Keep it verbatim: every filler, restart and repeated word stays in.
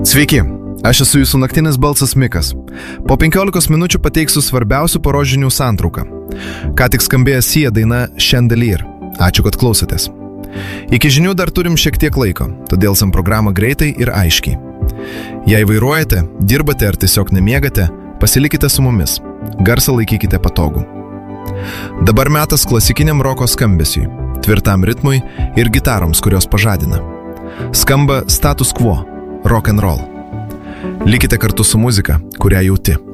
Sveiki, aš esu jūsų naktinis balsas Mikas. Po penkiolikos minučių pateiksiu svarbiausių poros žinių santrauką. Ką tik skambėjo Sia daina Chandelier. Ačiū, kad klausotės. Iki žinių dar turim šiek tiek laiko, todėl sam programą greitai ir aiškiai. Jei vairuojate, dirbate ar tiesiog nemiegate, pasilikite su mumis. Garsą laikykite patogų. Dabar metas klasikiniam roko skambesiui, tvirtam ritmui ir gitaroms, kurios pažadina. Skamba Status Quo, rock and roll. Likite kartu su muzika, kurią jauti.